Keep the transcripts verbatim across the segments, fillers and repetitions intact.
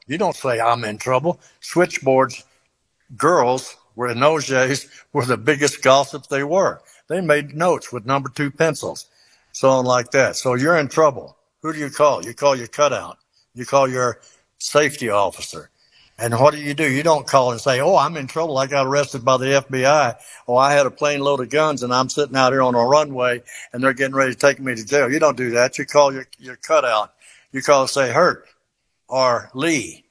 You don't say I'm in trouble. Switchboards girls were in those days were the biggest gossips they were. They made notes with number two pencils, so on like that. So you're in trouble. Who do you call? You call your cutout. You call your safety officer. And what do you do? You don't call and say, oh, I'm in trouble. I got arrested by the F B I. Oh, I had a plane load of guns and I'm sitting out here on a runway and they're getting ready to take me to jail. You don't do that. You call your, your cutout. You call and say, Hurt or Lee.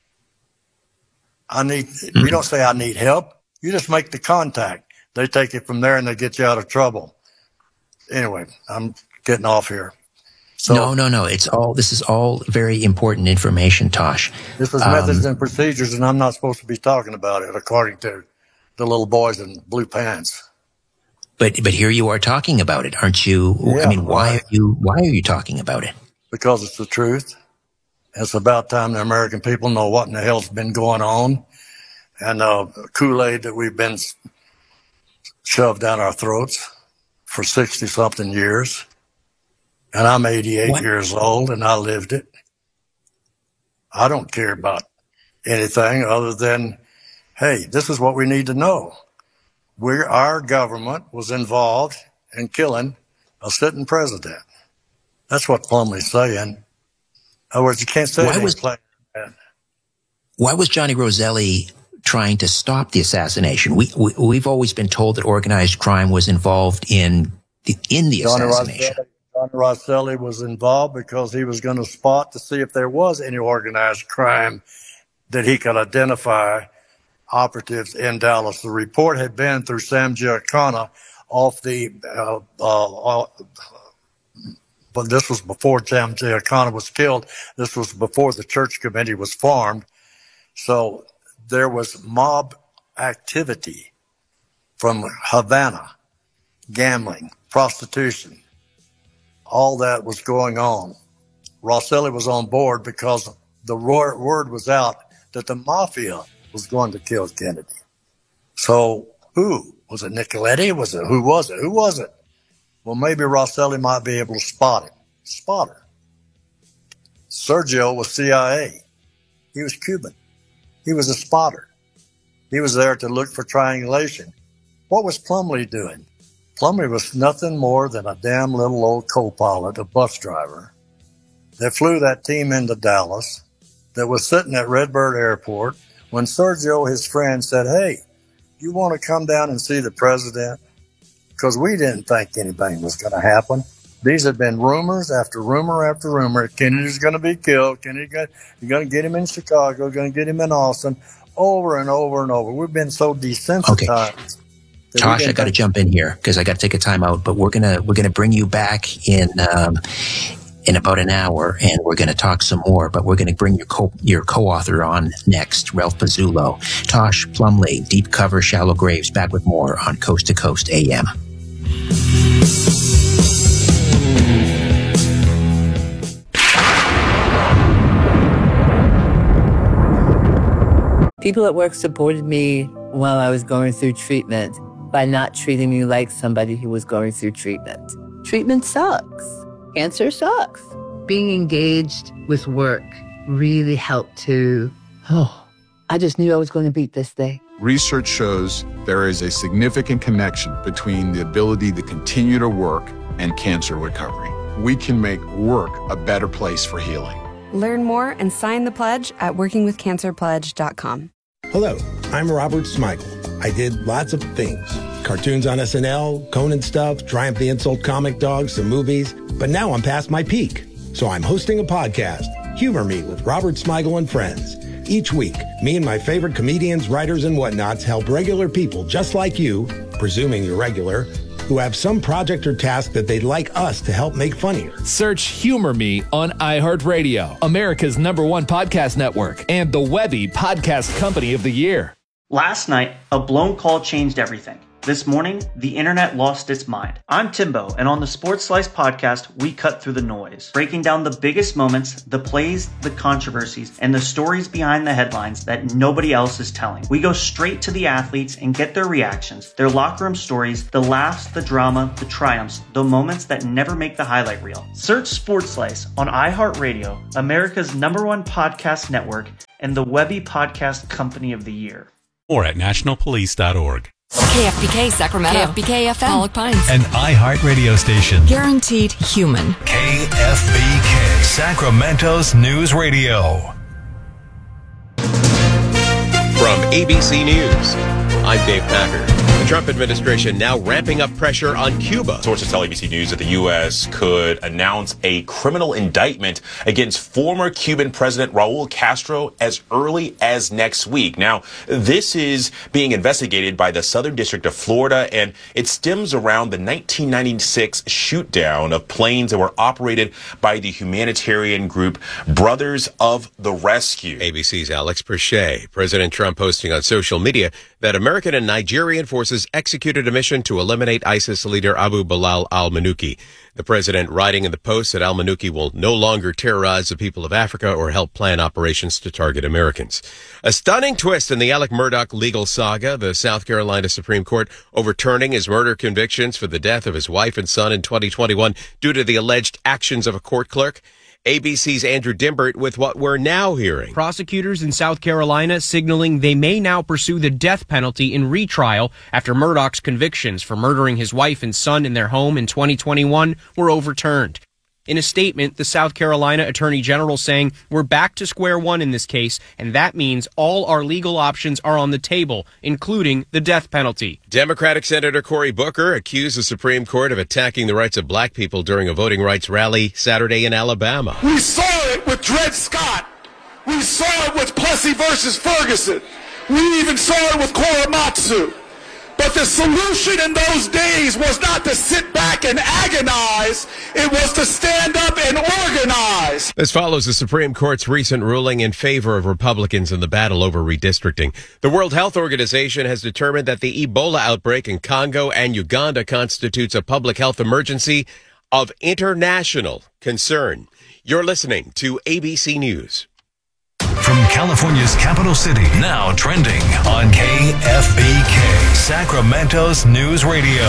I need, you don't say I need help. You just make the contact. They take it from there and they get you out of trouble. Anyway, I'm getting off here. So, no, no, no. It's all, this is all very important information, Tosh. This is um, methods and procedures, and I'm not supposed to be talking about it according to the little boys in blue pants. But, but here you are talking about it, aren't you? Yeah, I mean, why right. are you, why are you talking about it? Because it's the truth. It's about time the American people know what in the hell's been going on, and uh, Kool-Aid that we've been shoved down our throats for sixty something years. And I'm eighty-eight what? years old, and I lived it. I don't care about anything other than, hey, this is what we need to know. We're, our government was involved in killing a sitting president. That's what Plumlee's saying. In other words, you can't say why was, like that. Why was Johnny Roselli trying to stop the assassination? We, we, we've always been told that organized crime was involved in the, in the Johnny assassination. Roselli. Johnny Roselli was involved because he was going to spot to see if there was any organized crime that he could identify operatives in Dallas. The report had been through Sam Giancana off the, uh, uh, uh, but this was before Sam Giancana was killed. This was before the church committee was formed. So there was mob activity from Havana, gambling, prostitution. All that was going on. Roselli was on board because the word was out that the mafia was going to kill Kennedy. So who? Was it Nicoletti? Was it, who was it? Who was it? Well, maybe Roselli might be able to spot it. Spot her. Sergio was C I A. He was Cuban. He was a spotter. He was there to look for triangulation. What was Plumlee doing? Plumlee was nothing more than a damn little old co-pilot, a bus driver, that flew that team into Dallas, that was sitting at Redbird Airport when Sergio, his friend, said, hey, you want to come down and see the president? Because we didn't think anything was going to happen. These have been rumors after rumor after rumor. Kennedy's going to be killed. Kennedy, got, you're going to get him in Chicago, going to get him in Austin, over and over and over. We've been so desensitized. Okay. Tosh, I got to jump in here because I got to take a time out, but we're gonna we're gonna bring you back in um, in about an hour, and we're gonna talk some more. But we're gonna bring your co your co-author on next, Ralph Pizzulo. Tosh Plumlee, Deep Cover, Shallow Graves. Back with more on Coast to Coast A M. People at work supported me while I was going through treatment by not treating me like somebody who was going through treatment. Treatment sucks. Cancer sucks. Being engaged with work really helped to, oh, I just knew I was going to beat this thing. Research shows there is a significant connection between the ability to continue to work and cancer recovery. We can make work a better place for healing. Learn more and sign the pledge at working with cancer pledge dot com. Hello, I'm Robert Smigel. I did lots of things. Cartoons on S N L, Conan stuff, Triumph the Insult comic dogs, some movies. But now I'm past my peak. So I'm hosting a podcast, Humor Me with Robert Smigel and Friends. Each week, me and my favorite comedians, writers, and whatnots help regular people just like you, presuming you're regular, who have some project or task that they'd like us to help make funnier. Search Humor Me on iHeartRadio, America's number one podcast network, and the Webby Podcast Company of the Year. Last night, a blown call changed everything. This morning, the internet lost its mind. I'm Timbo, and on the Sports Slice podcast, we cut through the noise, breaking down the biggest moments, the plays, the controversies, and the stories behind the headlines that nobody else is telling. We go straight to the athletes and get their reactions, their locker room stories, the laughs, the drama, the triumphs, the moments that never make the highlight reel. Search Sports Slice on iHeartRadio, America's number one podcast network, and the Webby Podcast Company of the Year. Or at national police dot org. K F B K Sacramento, K F B K F M, Pollock Pines, an iHeart radio station. Guaranteed human. K F B K, Sacramento's news radio. From A B C News, I'm Dave Packer. The Trump administration now ramping up pressure on Cuba. Sources tell A B C News that the U S could announce a criminal indictment against former Cuban President Raul Castro as early as next week. Now, this is being investigated by the Southern District of Florida, and it stems around the nineteen ninety-six shoot-down of planes that were operated by the humanitarian group Brothers of the Rescue. A B C's Alex Perche. President Trump posting on social media that American and Nigerian forces executed a mission to eliminate ISIS leader Abu Bilal al-Manuki. The president writing in the post that al-Manuki will no longer terrorize the people of Africa or help plan operations to target Americans. A stunning twist in the Alec Murdaugh legal saga, the South Carolina Supreme Court overturning his murder convictions for the death of his wife and son in twenty twenty-one due to the alleged actions of a court clerk. A B C's Andrew Dimbert with what we're now hearing. Prosecutors in South Carolina signaling they may now pursue the death penalty in retrial after Murdaugh's convictions for murdering his wife and son in their home in twenty twenty-one were overturned. In a statement, the South Carolina Attorney General saying, "We're back to square one in this case, and that means all our legal options are on the table, including the death penalty." Democratic Senator Cory Booker accused the Supreme Court of attacking the rights of black people during a voting rights rally Saturday in Alabama. We saw it with Dred Scott. We saw it with Plessy versus Ferguson. We even saw it with Korematsu. But the solution in those days was not to sit back and agonize. It was to stand up and organize. This follows the Supreme Court's recent ruling in favor of Republicans in the battle over redistricting. The World Health Organization has determined that the Ebola outbreak in Congo and Uganda constitutes a public health emergency of international concern. You're listening to A B C News. From California's capital city, now trending on K F B K, Sacramento's news radio.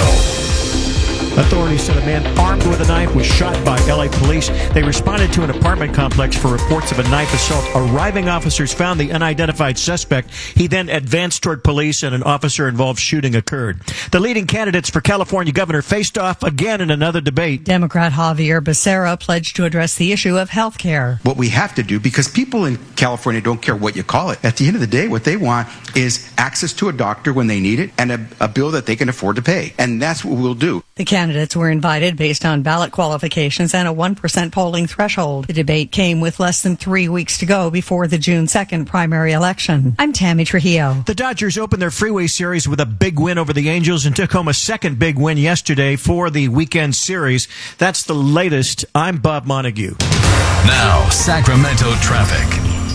Authorities said a man armed with a knife was shot by L A police. They responded to an apartment complex for reports of a knife assault. Arriving officers found the unidentified suspect. He then advanced toward police and an officer-involved shooting occurred. The leading candidates for California governor faced off again in another debate. Democrat Javier Becerra pledged to address the issue of health care. What we have to do, because people in California don't care what you call it, at the end of the day, what they want is access to a doctor when they need it and a, a bill that they can afford to pay. And that's what we'll do. The candidates were invited based on ballot qualifications and a one percent polling threshold. The debate came with less than three weeks to go before the June second primary election. I'm Tammy Trujillo. The Dodgers opened their Freeway Series with a big win over the Angels and took home a second big win yesterday for the weekend series. That's the latest. I'm Bob Montague. Now, Sacramento traffic.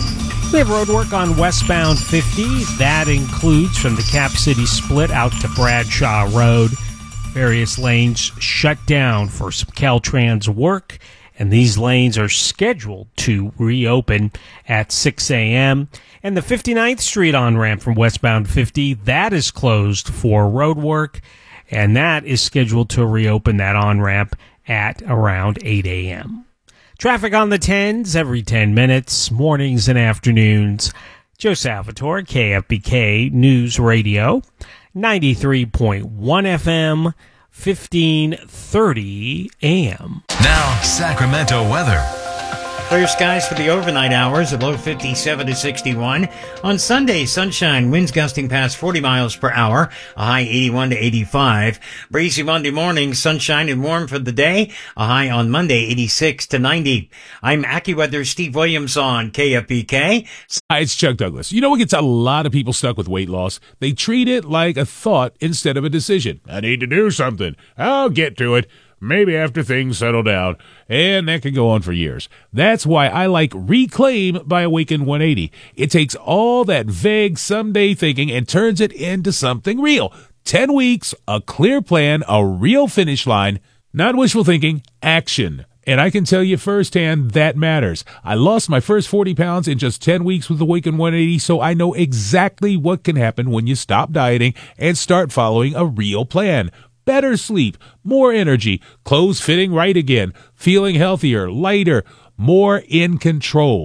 We have road work on westbound fifty. That includes from the Cap City split out to Bradshaw Road. Various lanes shut down for some Caltrans work, and these lanes are scheduled to reopen at six a.m. And the fifty-ninth Street on-ramp from westbound fifty, that is closed for road work, and that is scheduled to reopen that on-ramp at around eight a.m. Traffic on the tens every ten minutes, mornings and afternoons. Joe Salvatore, K F B K News Radio. ninety-three point one F M, fifteen thirty A M. Now, Sacramento weather. Clear skies for the overnight hours, a low fifty-seven to sixty-one. On Sunday, sunshine, winds gusting past forty miles per hour, a high eighty-one to eighty-five. Breezy Monday morning, sunshine and warm for the day, a high on Monday, eighty-six to ninety. I'm AccuWeather Steve Williams on K F B K. Hi, it's Chuck Douglas. You know what gets a lot of people stuck with weight loss? They treat it like a thought instead of a decision. I need to do something. I'll get to it. Maybe after things settle down, and that can go on for years. That's why I like Reclaim by Awaken one eighty. It takes all that vague someday thinking and turns it into something real. Ten weeks, a clear plan, a real finish line, not wishful thinking, action. And I can tell you firsthand that matters. I lost my first forty pounds in just ten weeks with Awaken one eighty, so I know exactly what can happen when you stop dieting and start following a real plan. Better sleep, more energy, clothes fitting right again, feeling healthier, lighter, more in control.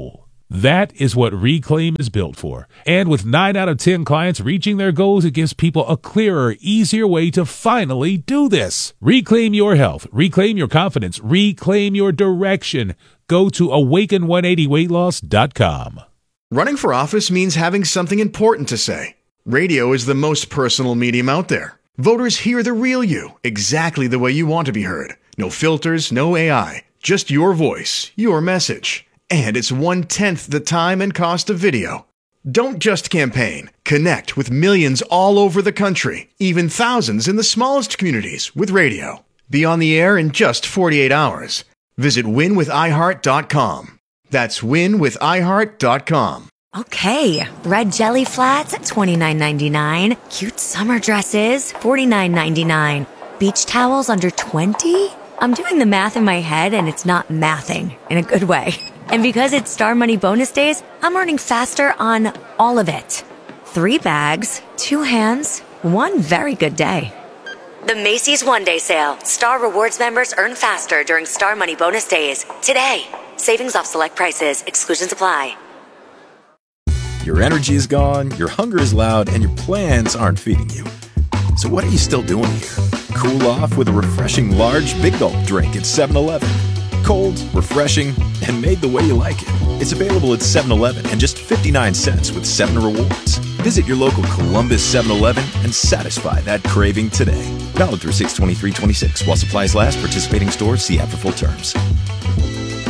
That is what Reclaim is built for. And with nine out of ten clients reaching their goals, it gives people a clearer, easier way to finally do this. Reclaim your health. Reclaim your confidence. Reclaim your direction. Go to awaken one eighty weight loss dot com. Running for office means having something important to say. Radio is the most personal medium out there. Voters hear the real you, exactly the way you want to be heard. No filters, no A I. Just your voice, your message. And it's one-tenth the time and cost of video. Don't just campaign. Connect with millions all over the country, even thousands in the smallest communities with radio. Be on the air in just forty-eight hours. Visit win with i heart dot com. That's win with i heart dot com. Okay, red jelly flats, twenty-nine ninety-nine. Cute summer dresses, forty-nine ninety-nine. Beach towels under twenty? I'm doing the math in my head and it's not mathing in a good way. And because it's Star Money bonus days, I'm earning faster on all of it. Three bags, two hands, one very good day. The Macy's One Day Sale. Star Rewards members earn faster during Star Money bonus days. Today. Savings off select prices. Exclusions apply. Your energy is gone, your hunger is loud, and your plans aren't feeding you. So what are you still doing here? Cool off with a refreshing large Big Gulp drink at seven eleven. Cold, refreshing, and made the way you like it. It's available at seven eleven and just fifty-nine cents with seven rewards. Visit your local Columbus seven eleven and satisfy that craving today. Valid through six twenty-three twenty-six. While supplies last, participating stores see app for full terms.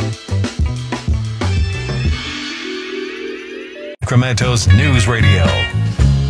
Sacramento's News Radio,